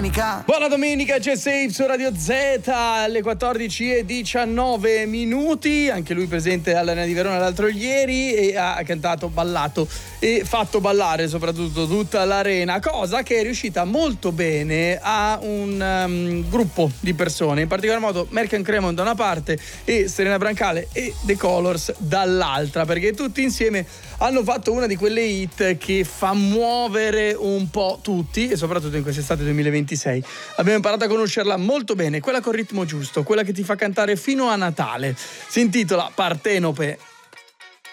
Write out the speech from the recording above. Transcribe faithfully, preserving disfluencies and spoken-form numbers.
domenica. Buona domenica, J-Safe su Radio Z alle quattordici e diciannove minuti. Anche lui presente all'Arena di Verona l'altro ieri e ha cantato, ballato e fatto ballare soprattutto tutta l'arena, cosa che è riuscita molto bene a un um, gruppo di persone, in particolar modo Merck and Cremon da una parte e Serena Brancale e The Colors dall'altra, perché tutti insieme hanno fatto una di quelle hit che fa muovere un po' tutti, e soprattutto in quest'estate duemilaventisei abbiamo imparato a conoscerla molto bene, quella col ritmo giusto, quella che ti fa cantare fino a Natale. Si intitola Partenope